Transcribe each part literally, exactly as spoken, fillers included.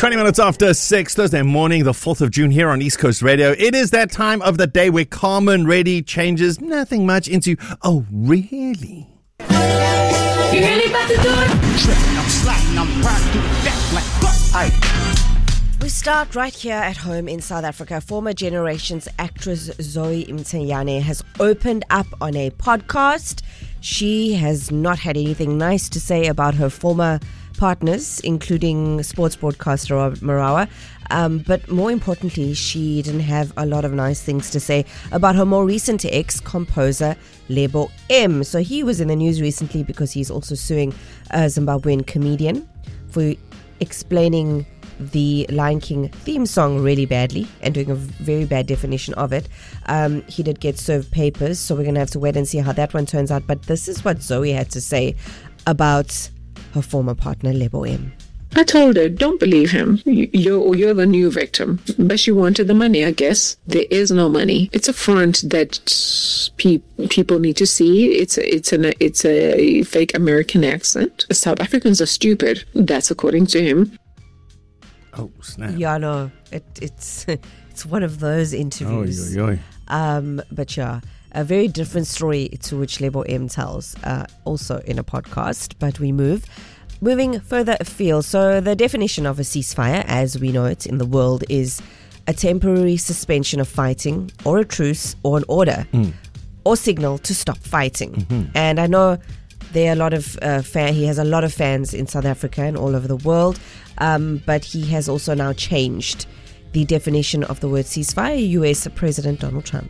twenty minutes after six, Thursday morning, the fourth of June here on East Coast Radio. It is that time of the day where Carmen Reddy changes nothing much into, oh, really? You really about to do it? Tripping, I'm sliding, I'm proud to the back like, aye. We start right here at home in South Africa. Former Generations actress Zoe Mtsenyane has opened up on a podcast. She has not had anything nice to say about her former partners, including sports broadcaster Robert Marawa. Um, but more importantly, she didn't have a lot of nice things to say about her more recent ex-composer, Lebo M. So he was in the news recently because he's also suing a Zimbabwean comedian for explaining the Lion King theme song really badly and doing a very bad definition of it. Um, he did get served papers, so we're going to have to wait and see how that one turns out. But this is what Zoe had to say about her former partner, Lebo M. I told her, don't believe him. You're, you're the new victim. But she wanted the money, I guess. There is no money. It's a front that pe- people need to see. It's a, it's, an, it's a fake American accent. South Africans are stupid. That's according to him. Oh, snap. Yeah, no, it, it's it's one of those interviews. Oh, yo, yo. Um, but yeah, a very different story to which Lebo M tells, uh, also in a podcast. But we move. Moving further afield, so the definition of a ceasefire, as we know it in the world, is a temporary suspension of fighting or a truce or an order mm. or signal to stop fighting. Mm-hmm. And I know there are a lot of uh, fan, he has a lot of fans in South Africa and all over the world, um, but he has also now changed the definition of the word ceasefire. U S President Donald Trump.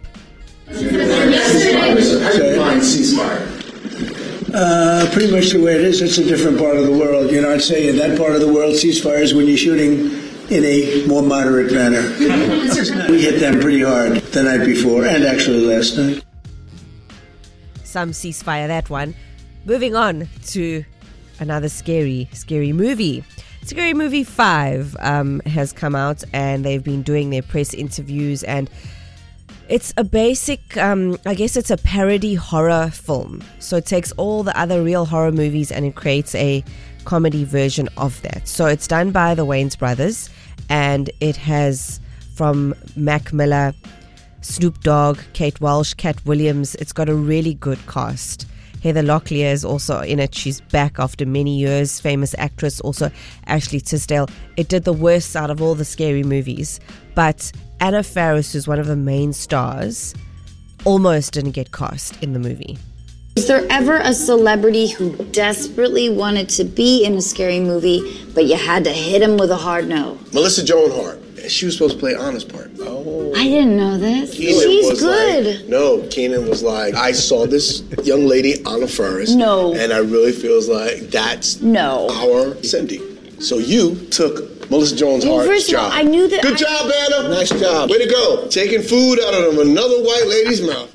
Ceasefire. Uh, pretty much the way it is. It's a different part of the world. You know, I'd say in that part of the world, ceasefire is when you're shooting in a more moderate manner. We hit them pretty hard the night before and actually last night. Some ceasefire, that one. Moving on to another scary, scary movie. Scary Movie five um, has come out and they've been doing their press interviews, and it's a basic, um, I guess it's a parody horror film. So it takes all the other real horror movies and it creates a comedy version of that. So it's done by the Wayans brothers, and it has from Mac Miller, Snoop Dogg, Kate Walsh, Cat Williams. It's got a really good cast. Heather Locklear is also in it. She's back after many years. Famous actress, also Ashley Tisdale. It did the worst out of all the scary movies. But Anna Faris, who's one of the main stars, almost didn't get cast in the movie. Was there ever a celebrity who desperately wanted to be in a scary movie, but you had to hit him with a hard no? Melissa Joan Hart. She was supposed to play Anna's part. Oh. I didn't know this. Kenan She's good. Like, no, Kenan was like, I saw this young lady, Anna Faris. No. And I really feels like that's no. our Cindy. So you took Melissa Joan Hart's First of all, job. I knew that. Good I... job, Anna. Nice job. Way to go. Taking food out of another white lady's mouth.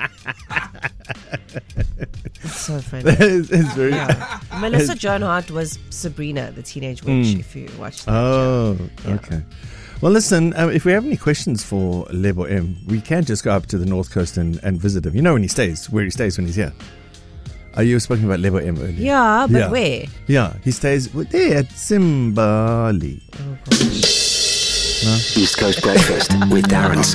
It's so funny. it's, it's very yeah. Melissa Joan Hart was Sabrina, the Teenage Witch, mm. if you watched that. Oh, yeah. okay. Well, listen, um, if we have any questions for Lebo M, we can just go up to the North Coast and, and visit him. You know when he stays, where he stays when he's here. Are you speaking about Lebo M earlier? Yeah, but yeah. where? Yeah, he stays there at Simbali. Oh, gosh. No? East Coast Breakfast with Darren Scott.